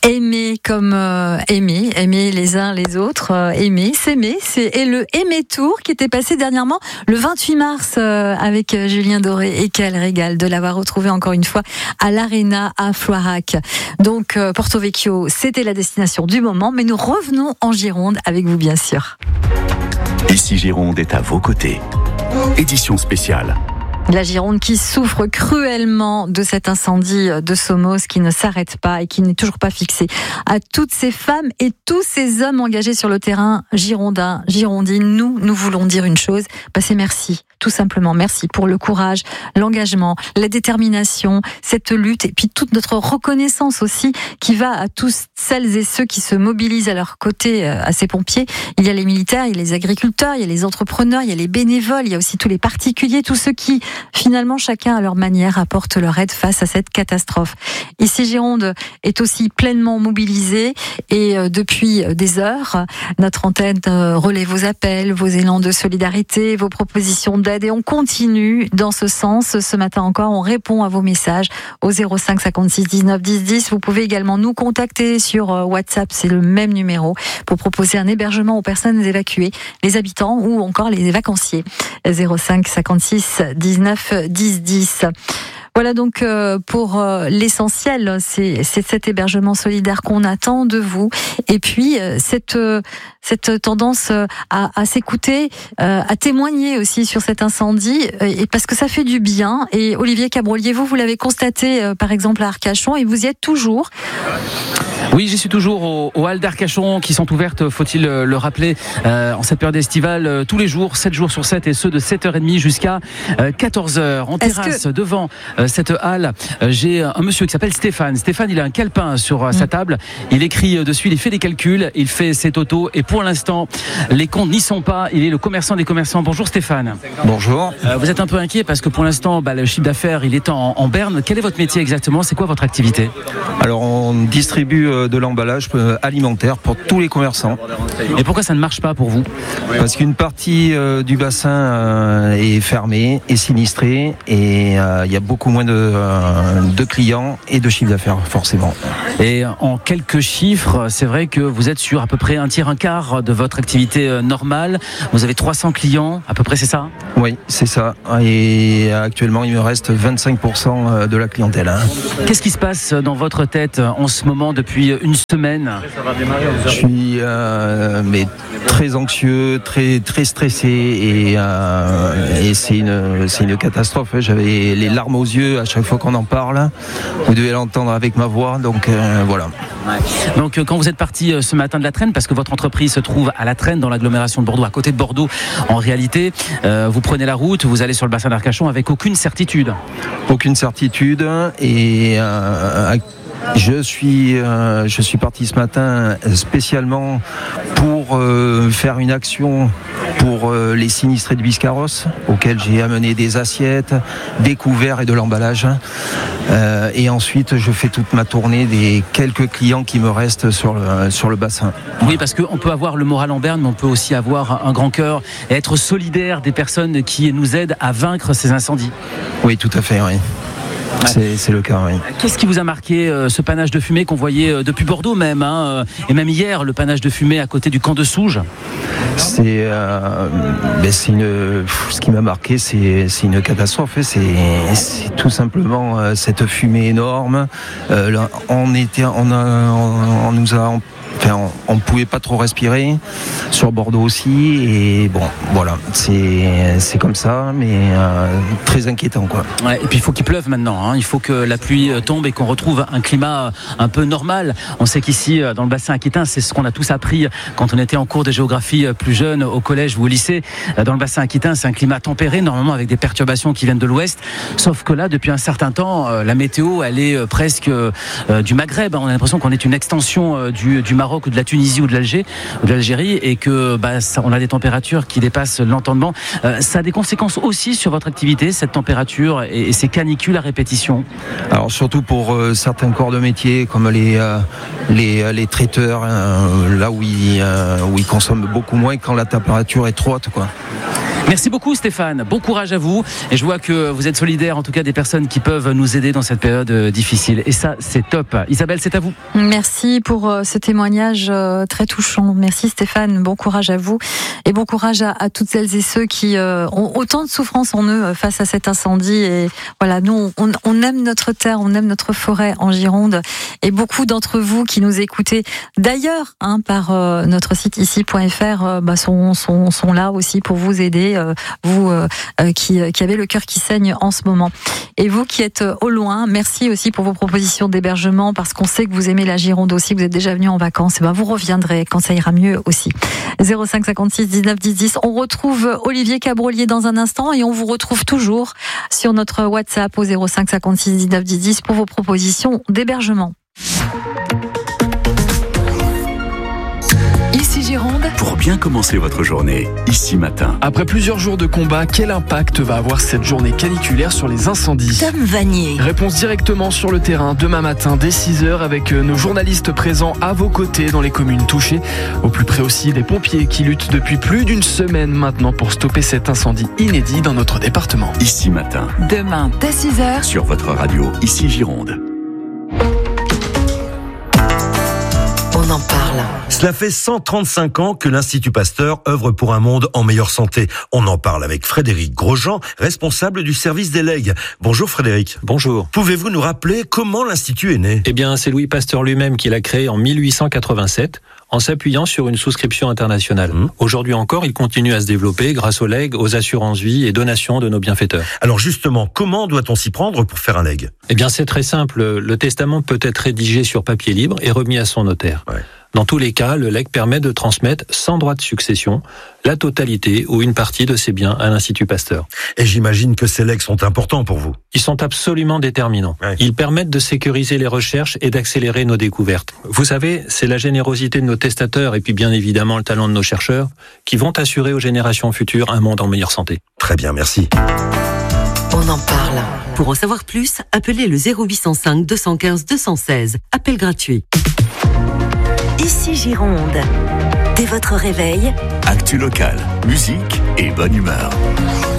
Aimer comme aimer les uns les autres, aimer, s'aimer, et le Aimer Tour qui était passé dernièrement le 28 mars avec Julien Doré, et quel régal de l'avoir retrouvé encore une fois à l'Arena à Floirac. Donc Porto Vecchio, c'était la destination du moment, mais nous revenons en Gironde avec vous bien sûr. Ici Gironde est à vos côtés. Édition spéciale. La Gironde qui souffre cruellement de cet incendie de Somos qui ne s'arrête pas et qui n'est toujours pas fixé. À toutes ces femmes et tous ces hommes engagés sur le terrain girondin, girondine, nous voulons dire une chose, c'est merci. Tout simplement, merci pour le courage, l'engagement, la détermination, cette lutte et puis toute notre reconnaissance aussi qui va à tous celles et ceux qui se mobilisent à leur côté, à ces pompiers. Il y a les militaires, il y a les agriculteurs, il y a les entrepreneurs, il y a les bénévoles, il y a aussi tous les particuliers, tous ceux qui, finalement, chacun à leur manière, apportent leur aide face à cette catastrophe. Ici, Gironde est aussi pleinement mobilisée et depuis des heures, notre antenne relaie vos appels, vos élans de solidarité, vos propositions d'aide et on continue dans ce sens. Ce matin encore, on répond à vos messages au 05 56 19 10 10. Vous pouvez également nous contacter sur WhatsApp, c'est le même numéro, pour proposer un hébergement aux personnes évacuées, les habitants ou encore les vacanciers. 05 56 19 10 10. Voilà donc pour l'essentiel, c'est cet hébergement solidaire qu'on attend de vous. Et puis cette tendance à s'écouter, à témoigner aussi sur cet incendie, et parce que ça fait du bien. Et Olivier Cabrolier, vous l'avez constaté par exemple à Arcachon, et vous y êtes toujours. Oui, j'y suis toujours aux Halles d'Arcachon qui sont ouvertes, faut-il le rappeler, en cette période estivale, tous les jours, 7 jours sur 7, et ceux de 7h30 jusqu'à 14h. En terrasse, devant cette halle, j'ai un monsieur qui s'appelle Stéphane. Stéphane, il a un calepin sur sa table, il écrit dessus, il fait des calculs, il fait ses totaux, et pour l'instant, les comptes n'y sont pas. Il est le commerçant des commerçants. Bonjour Stéphane. Bonjour. Vous êtes un peu inquiet parce que pour l'instant, le chiffre d'affaires, il est en berne. Quel est votre métier exactement ? C'est quoi votre activité ? Alors, on distribue de l'emballage alimentaire pour tous les commerçants. Et pourquoi ça ne marche pas pour vous ? Parce qu'une partie du bassin est fermée, est sinistrée, et il y a beaucoup moins de clients et de chiffre d'affaires forcément. Et en quelques chiffres, c'est vrai que vous êtes sur à peu près un tiers, un quart de votre activité normale. Vous avez 300 clients, à peu près, c'est ça ? Oui, c'est ça. Et actuellement, il me reste 25% de la clientèle. Qu'est-ce qui se passe dans votre tête en ce moment depuis une semaine ? Je suis très anxieux, très stressé, et c'est une catastrophe. J'avais les larmes aux yeux à chaque fois qu'on en parle. Vous devez l'entendre avec ma voix, donc voilà. Donc quand vous êtes parti ce matin de la Trenne, parce que votre entreprise se trouve à la Trenne, dans l'agglomération de Bordeaux, à côté de Bordeaux, en réalité, vous prenez la route, vous allez sur le bassin d'Arcachon avec aucune certitude. Aucune certitude, et je suis parti ce matin spécialement pour faire une action pour les sinistrés de Biscarrosse, auxquels j'ai amené des assiettes, des couverts et de l'emballage. Et ensuite, je fais toute ma tournée des quelques clients qui me restent sur le bassin. Oui, parce qu'on peut avoir le moral en berne, mais on peut aussi avoir un grand cœur et être solidaire des personnes qui nous aident à vaincre ces incendies. Oui, tout à fait, oui. C'est le cas, oui. Qu'est-ce qui vous a marqué, ce panache de fumée qu'on voyait depuis Bordeaux même, et même hier, le panache de fumée à côté du camp de Souges ? Ce qui m'a marqué, c'est une catastrophe. C'est tout simplement cette fumée énorme. On ne pouvait pas trop respirer sur Bordeaux aussi, et bon, voilà, c'est comme ça, mais très inquiétant, quoi. Ouais, et puis il faut qu'il pleuve maintenant, il faut que la pluie tombe et qu'on retrouve un climat un peu normal. On sait qu'ici, dans le bassin aquitain, c'est ce qu'on a tous appris quand on était en cours de géographie plus jeune, au collège ou au lycée. Dans le bassin aquitain, c'est un climat tempéré, normalement avec des perturbations qui viennent de l'ouest, sauf que là, depuis un certain temps, la météo, elle est presque du Maghreb. On a l'impression qu'on est une extension du Maroc ou de la Tunisie ou de l'Algérie, et que on a des températures qui dépassent l'entendement. Ça a des conséquences aussi sur votre activité, cette température et ces canicules à répétition. Alors surtout pour certains corps de métier comme les traiteurs, là où ils consomment beaucoup moins quand la température est trop haute, quoi. Merci beaucoup Stéphane, bon courage à vous. Et je vois que vous êtes solidaire en tout cas des personnes qui peuvent nous aider dans cette période difficile. Et ça, c'est top. Isabelle, c'est à vous. Merci pour ce témoignage très touchant. Merci Stéphane, bon courage à vous. Et bon courage à toutes celles et ceux qui ont autant de souffrance en eux face à cet incendie. Et voilà, nous, on aime notre terre, on aime notre forêt en Gironde. Et beaucoup d'entre vous qui nous écoutez d'ailleurs par notre site ici.fr sont là aussi pour vous aider. Vous qui avez le cœur qui saigne en ce moment. Et vous qui êtes au loin, merci aussi pour vos propositions d'hébergement, parce qu'on sait que vous aimez la Gironde aussi, que vous êtes déjà venu en vacances. Et vous reviendrez quand ça ira mieux aussi. 05 56 19 10 10. On retrouve Olivier Cabrolier dans un instant et on vous retrouve toujours sur notre WhatsApp au 05 56 19 10 10 pour vos propositions d'hébergement. Ici Gironde. Pour bien commencer votre journée, ici matin. Après plusieurs jours de combat, quel impact va avoir cette journée caniculaire sur les incendies ? Tom Vanier. Réponse directement sur le terrain demain matin dès 6h avec nos journalistes présents à vos côtés dans les communes touchées. Au plus près aussi des pompiers qui luttent depuis plus d'une semaine maintenant pour stopper cet incendie inédit dans notre département. Ici matin. Demain dès 6h. Sur votre radio, ici Gironde. On en parle. Cela fait 135 ans que l'Institut Pasteur œuvre pour un monde en meilleure santé. On en parle avec Frédéric Grosjean, responsable du service des legs. Bonjour Frédéric. Bonjour. Pouvez-vous nous rappeler comment l'Institut est né ? Eh bien, c'est Louis Pasteur lui-même qui l'a créé en 1887 en s'appuyant sur une souscription internationale. Aujourd'hui encore, il continue à se développer grâce aux legs, aux assurances vie et donations de nos bienfaiteurs. Alors justement, comment doit-on s'y prendre pour faire un leg ? Eh bien, c'est très simple. Le testament peut être rédigé sur papier libre et remis à son notaire. Ouais. Dans tous les cas, le legs permet de transmettre sans droit de succession la totalité ou une partie de ses biens à l'Institut Pasteur. Et j'imagine que ces legs sont importants pour vous. Ils sont absolument déterminants. Ouais. Ils permettent de sécuriser les recherches et d'accélérer nos découvertes. Vous savez, c'est la générosité de nos testateurs et puis bien évidemment le talent de nos chercheurs qui vont assurer aux générations futures un monde en meilleure santé. Très bien, merci. On en parle. Pour en savoir plus, appelez le 0805 215 216. Appel gratuit. Ici Gironde. Dès votre réveil, Actu locale, musique et bonne humeur.